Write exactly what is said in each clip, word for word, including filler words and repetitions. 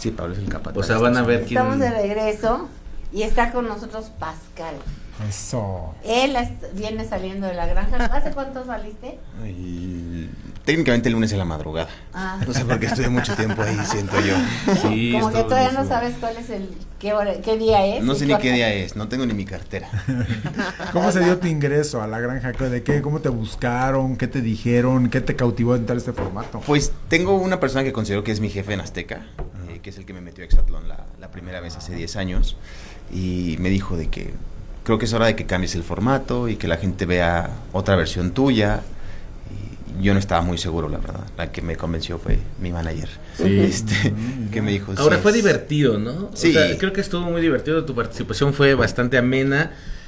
Sí, Pablo es el capataz. O sea, van a ver quién... Estamos de regreso y está con nosotros Pascal. Eso. Él est- viene saliendo de la granja. ¿Hace cuánto saliste? Y técnicamente el lunes en la madrugada. Ah. No sé por qué estuve mucho tiempo ahí, siento yo. Sí, Como que estuvo todavía no buenísimo. sabes cuál es el, qué hora, qué día es. No sé y ni cuál- qué día es, no tengo ni mi cartera. ¿Cómo se dio tu ingreso a la granja? ¿De qué? ¿Cómo te buscaron? ¿Qué te dijeron? ¿Qué te cautivó en tal este formato? Pues tengo una persona que considero que es mi jefe en Azteca, eh, que es el que me metió a Exatlón la, la primera vez hace diez años, y me dijo de que creo que es hora de que cambies el formato y que la gente vea otra versión tuya. Y yo no estaba muy seguro, la verdad. La que me convenció fue mi manager, Sí. este, que me dijo... Ahora sí, fue es- divertido, ¿no? Sí. O sea, creo que estuvo muy divertido, tu participación fue bastante amena.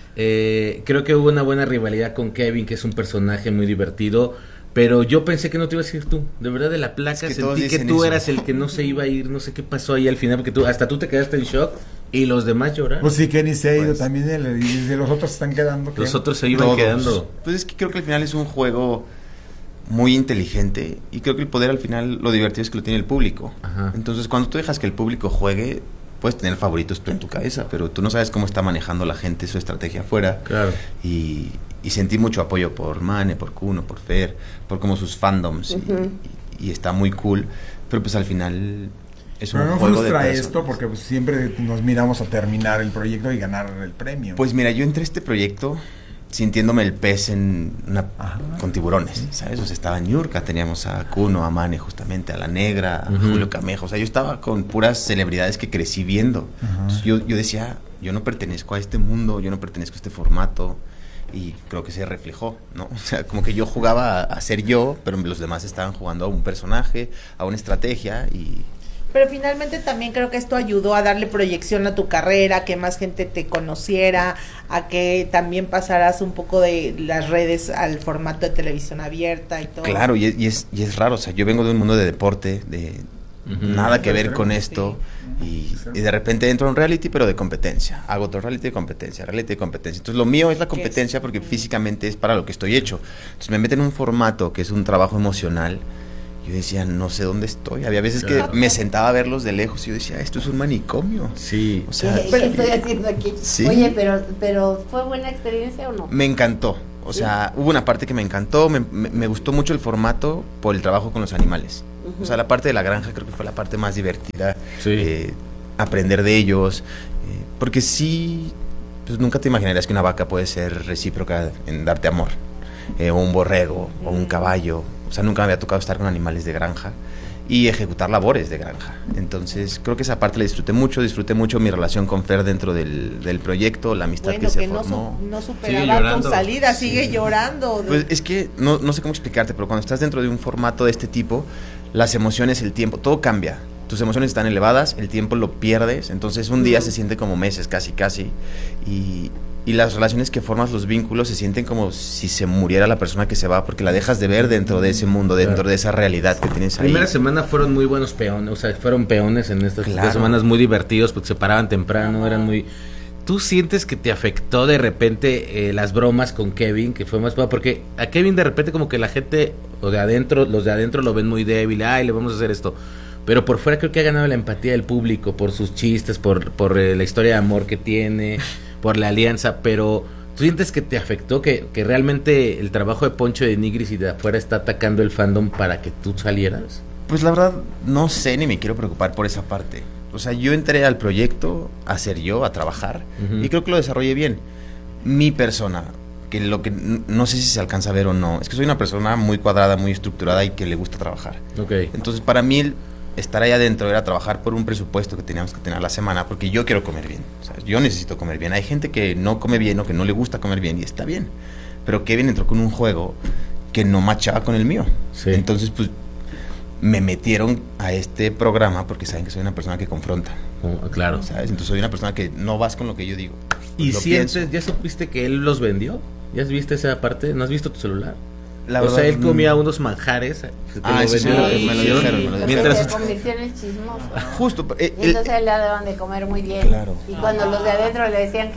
Eh, creo que hubo una buena rivalidad con Kevin, que es un personaje muy divertido. Pero yo pensé que no te ibas a ir tú. De verdad, de la placa Es que todos sentí que dicen tú eso. eras el que no se iba a ir. No sé qué pasó ahí al final, porque tú hasta tú te quedaste en shock y los demás lloraron. Pues sí, Kenny se ha ido Pues- también, el- y de los otros se están quedando. ¿qué? Los otros se iban Todos. quedando. Pues es que creo que al final es un juego muy inteligente y creo que el poder al final, lo divertido es que lo tiene el público. Ajá. Entonces cuando tú dejas que el público juegue, puedes tener favoritos tú en tu cabeza, pero tú no sabes cómo está manejando la gente su estrategia afuera. Claro. Y, y sentí mucho apoyo por Mane, por Kuno, por Fer, por como sus fandoms, y- Ujú. y, y está muy cool, pero pues al final es un Pero no juego de frustra personas. esto porque pues, siempre nos miramos a terminar el proyecto y ganar el premio. Pues mira, yo entré a este proyecto sintiéndome el pez en una, Ajá. con tiburones, ¿sabes? O sea, estaba en Niurka, teníamos a Kuno, a Mane justamente, a La Negra, a Ujú. Julio Camejo, o sea, yo estaba con puras celebridades que crecí viendo. Ajá. Entonces, yo, yo decía, yo no pertenezco a este mundo, yo no pertenezco a este formato, y creo que se reflejó, ¿no? O sea, como que yo jugaba a, a ser yo, pero los demás estaban jugando a un personaje, a una estrategia, y... Pero finalmente también creo que esto ayudó a darle proyección a tu carrera, que más gente te conociera, a que también pasaras un poco de las redes al formato de televisión abierta y todo. Claro, y es, y es, y es raro, o sea, yo vengo de un mundo de deporte, de Ujú. nada que ver Diferente, con esto, y, y de repente entro a un reality, pero de competencia. Hago otro reality de competencia, reality de competencia. Entonces lo mío es la competencia porque físicamente es para lo que estoy hecho. Entonces me meten en un formato que es un trabajo emocional. Yo decía, no sé dónde estoy. Había veces Claro. que me sentaba a verlos de lejos y yo decía, esto es un manicomio. Sí. O ¿Qué, sea, qué estoy haciendo aquí? Sí. Oye, pero, pero ¿fue buena experiencia o no? me encantó. O Sí. sea, hubo una parte que me encantó, me, me- me gustó mucho el formato por el trabajo con los animales. Ujú. O sea, la parte de la granja creo que fue la parte más divertida. Sí. Eh, aprender de ellos. eh, porque sí, pues nunca te imaginarías que una vaca puede ser recíproca en darte amor. Eh, o un borrego, o un caballo. O sea, nunca me había tocado estar con animales de granja y ejecutar labores de granja. Entonces, creo que esa parte la disfruté mucho. Disfruté mucho mi relación con Fer dentro del, del proyecto, la amistad Bueno, que se que no, formó. su- no Sigue superaba llorando. tu salida, Sí. sigue llorando. Pues es que no, no sé cómo explicarte, pero cuando estás dentro de un formato de este tipo, las emociones, el tiempo, todo cambia. Tus emociones están elevadas, el tiempo lo pierdes, entonces un día se siente como meses, casi, casi. Y, y las relaciones que formas, los vínculos, se sienten como si se muriera la persona que se va, porque la dejas de ver dentro de ese mundo, dentro Claro. de esa realidad que tienes ahí. Primera semana fueron muy buenos peones, o sea, fueron peones en estas Claro. tres semanas muy divertidos porque se paraban temprano, eran muy... ¿Tú sientes que te afectó de repente eh, las bromas con Kevin, que fue más... Porque a Kevin de repente como que la gente, o de adentro, los de adentro lo ven muy débil, ay, le vamos a hacer esto. Pero por fuera creo que ha ganado la empatía del público por sus chistes, por, por eh, la historia de amor que tiene, por la alianza, pero... ¿Tú sientes que te afectó, que, que realmente el trabajo de Poncho de Nigris y de afuera está atacando el fandom para que tú salieras? Pues la verdad, no sé ni me quiero preocupar por esa parte. O sea, yo entré al proyecto a ser yo, a trabajar, Ujú. y creo que lo desarrollé bien. Mi persona, que lo que n- no sé si se alcanza a ver o no, es que soy una persona muy cuadrada, muy estructurada y que le gusta trabajar. Ok. Entonces, para mí, el estar ahí adentro era trabajar por un presupuesto que teníamos que tener a la semana, porque yo quiero comer bien. ¿Sabes? Yo necesito comer bien. Hay gente que no come bien o que no le gusta comer bien, y está bien. Pero Kevin entró con un juego que no machaba con el mío. Sí. Entonces, pues, me metieron a este programa porque saben que soy una persona que confronta, Como- claro. ¿sabes? Entonces soy una persona que no vas con lo que yo digo. ¿Y lo sientes, pienso. ya supiste que él los vendió? ¿Ya has visto esa parte? ¿No has visto tu celular? La o verdad, sea, él comía mm, unos manjares que Ah, lo eso sí, vendió en la me lo televisión. dijeron, me lo Porque Mientras se convirtió en el chismoso. Justo, eh, Y el- entonces a él le daban de comer muy bien. Claro. Y cuando los de adentro le decían que,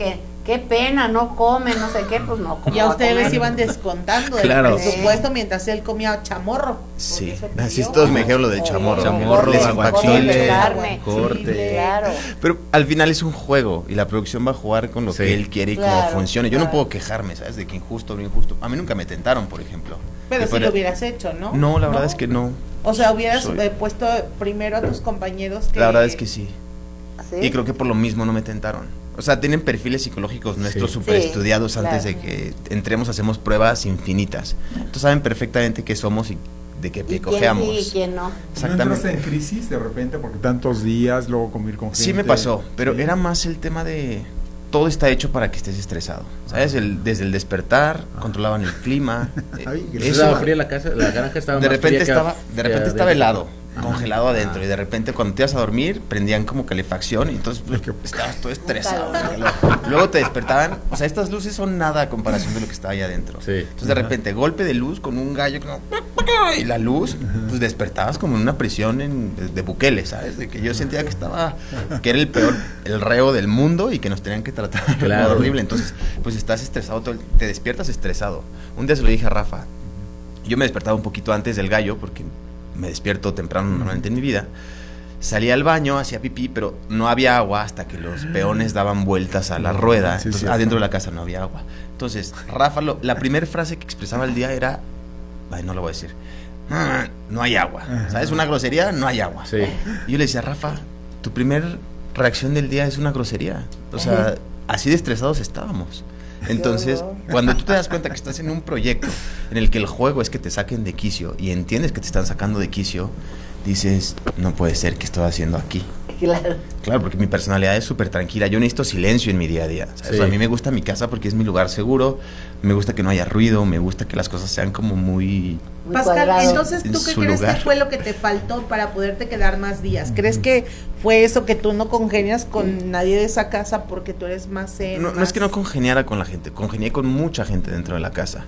qué pena, no come, no sé qué, pues no. Y a ustedes les comer. iban descontando del Claro. presupuesto mientras él comía chamorro. Sí, Porque eso así pidió. todos me dijeron lo del chamorro. Chamorro, Les aguachile, impactó el- de carne. corte. Claro. Pero al final es un juego y la producción va a jugar con lo Sí. que él quiere y Claro, cómo funcione. Yo no claro. puedo quejarme, ¿sabes? De que injusto o no injusto. A mí nunca me tentaron, por ejemplo. Pero Y si por- lo hubieras hecho, ¿no? No, la verdad es que no. O sea, hubieras Soy- eh, puesto primero a tus compañeros que... La verdad es que sí. ¿Sí? Y creo que por lo mismo no me tentaron. O sea, tienen perfiles psicológicos nuestros Sí. súper Sí, estudiados antes claro. de que entremos, hacemos pruebas infinitas. Entonces saben perfectamente qué somos y de qué ¿Y quién picojeamos. sí y quién no? ¿No entraste en Exactamente. crisis de repente porque tantos días, luego convivir con gente? Sí me pasó, pero Sí. era más el tema de todo está hecho para que estés estresado. ¿Sabes? El, desde el despertar, controlaban el clima. eh, Ay, qué eso- Estaba fría la casa, la granja estaba de más repente fría que- estaba, de que repente estaba adentro. helado, congelado adentro, y de repente cuando te ibas a dormir prendían como calefacción y entonces pues, estabas todo estresado. Luego, luego te despertaban, o sea, estas luces son nada a comparación de lo que estaba ahí adentro. Sí. Entonces de repente golpe de luz con un gallo como, y la luz, pues despertabas como en una prisión en- de, de Bukele, ¿sabes? De que yo sentía que estaba, que era el peor, el reo del mundo y que nos tenían que tratar Claro. horrible. Entonces, pues estás estresado, todo el- te despiertas estresado. Un día se lo dije a Rafa, yo me despertaba un poquito antes del gallo porque me despierto temprano normalmente en mi vida. Salía al baño, hacía pipí, pero no había agua hasta que los peones daban vueltas a la rueda. Sí, Entonces, cierto. adentro de la casa no había agua. Entonces, Rafa, lo- la primera frase que expresaba el día era, ay, no lo voy a decir, "Ah, no hay agua. ¿Sabes? Una grosería, no hay agua. Sí. Y yo le decía, Rafa, tu primer reacción del día es una grosería. O sea, así de estresados estábamos. Entonces, horror. cuando tú te das cuenta que estás en un proyecto en el que el juego es que te saquen de quicio y entiendes que te están sacando de quicio, dices, no puede ser que estoy haciendo aquí. Claro. Claro, porque mi personalidad es súper tranquila. Yo necesito silencio en mi día a día. ¿sabes? Sí. O sea, a mí me gusta mi casa porque es mi lugar seguro. Me gusta que no haya ruido. Me gusta que las cosas sean como muy... Muy Pascal, cuadrado. entonces, En ¿tú qué su crees lugar. que fue lo que te faltó para poderte quedar más días? ¿Crees que fue eso, que tú no congenias con nadie de esa casa porque tú eres más zen, No, no es que no congeniara con la gente. Congenié con mucha gente dentro de la casa.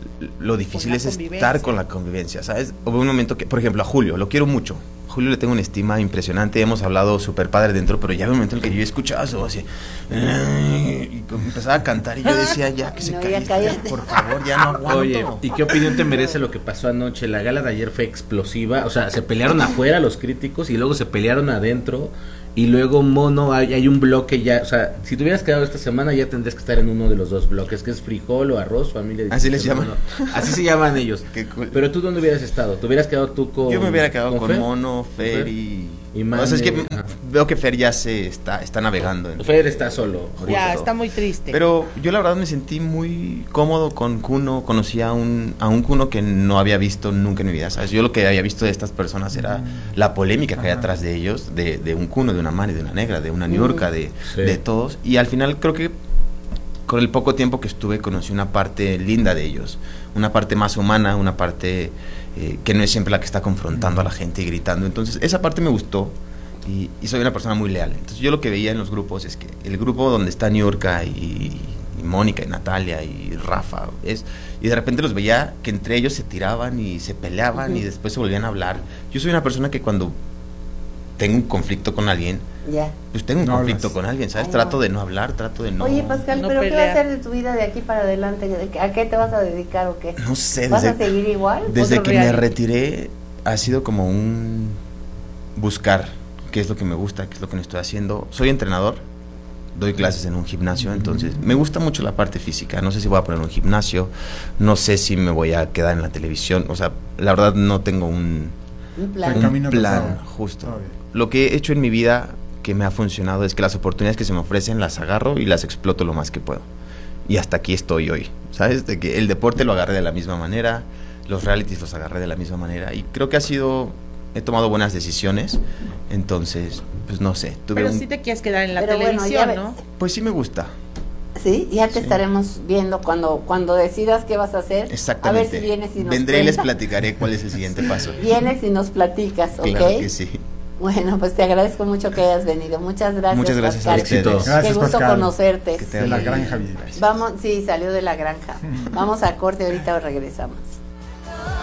Lo difícil la es convivencia. estar con la convivencia, ¿sabes? Hubo un momento que, por ejemplo, a Julio, lo quiero mucho. Julio le tengo una estima impresionante, hemos hablado súper padre dentro, pero ya había un momento en el que yo escuchaba su voz así, y empezaba a cantar y yo decía, ya que se No, calle, ya cállate. por favor, ya no aguanto. Oye, ¿y qué opinión te merece lo que pasó anoche? La gala de ayer fue explosiva, o sea, se pelearon afuera los críticos y luego se pelearon adentro y luego Mono, hay, hay un bloque ya, o sea, si te hubieras quedado esta semana ya tendrías que estar en uno de los dos bloques, que es frijol o arroz, familia. de Así les Cristiano llaman. Mono. Así se llaman ellos. Qué cool. Pero tú, ¿dónde hubieras estado? ¿Te hubieras quedado tú con Yo me hubiera quedado con, Fer? Mono, Fer Fer? y... Y o sea, es que Mane, ajá. veo que Fer ya se está, está navegando. en- Fer está solo. Ya, justo. está muy triste. Pero yo la verdad me sentí muy cómodo con Kuno. Conocí a un, a un Kuno que no había visto nunca en mi vida, ¿sabes? Yo lo que había visto de estas personas era la polémica que hay Ajá. atrás de ellos, de, de un Kuno, de una Mane, de una Negra, de una Niurka, de, Sí. de todos. Y al final creo que con el poco tiempo que estuve conocí una parte linda de ellos, una parte más humana, una parte eh, que no es siempre la que está confrontando a la gente y gritando. Entonces esa parte me gustó. Y, y soy una persona muy leal. Entonces yo lo que veía en los grupos es que el grupo donde está Niurka y, y Mónica y Natalia y Rafa es, y de repente los veía que entre ellos se tiraban y se peleaban y después se volvían a hablar. Yo soy una persona que cuando tengo un conflicto con alguien, Ya. pues tengo un No conflicto hablas. con alguien, ¿sabes? Ay, Trato no. de no hablar, trato de no... Oye, Pascal, No ¿pero qué va a pelear. hacer de tu vida de aquí para adelante? ¿De qué- ¿A qué te vas a dedicar o qué? No sé, ¿Vas a desde, seguir igual? desde Otro que me reality. retiré ha sido como un buscar qué es lo que me gusta, qué es lo que no estoy haciendo. Soy entrenador, doy clases en un gimnasio, entonces me gusta mucho la parte física. No sé si voy a poner un gimnasio, no sé si me voy a quedar en la televisión. O sea, la verdad no tengo un, Un El plan. un camino plan trazado. justo. Está bien. Lo que he hecho en mi vida que me ha funcionado es que las oportunidades que se me ofrecen las agarro y las exploto lo más que puedo. Y hasta aquí estoy hoy, ¿sabes? De que el deporte lo agarré de la misma manera, los realities los agarré de la misma manera y creo que ha sido, he tomado buenas decisiones, entonces, pues no sé, tuve Pero un, sí te quieres quedar en la Pero bueno, televisión, ya ¿no? pues sí me gusta, Sí, ya te Sí. estaremos viendo cuando cuando decidas qué vas a hacer. exactamente. A ver si vienes y nos Vendré y les cuentas. platicaré cuál es el siguiente paso. Vienes y nos platicas, ¿ok? Claro que sí. Bueno, pues te agradezco mucho que hayas venido. Muchas gracias. Muchas gracias a Pascal. ustedes. Éxito. Qué Gracias, gusto Pascal. conocerte. Que te De la vaya bien. granja Villegas. Vamos, sí, salió de la granja. Vamos a corte, ahorita regresamos.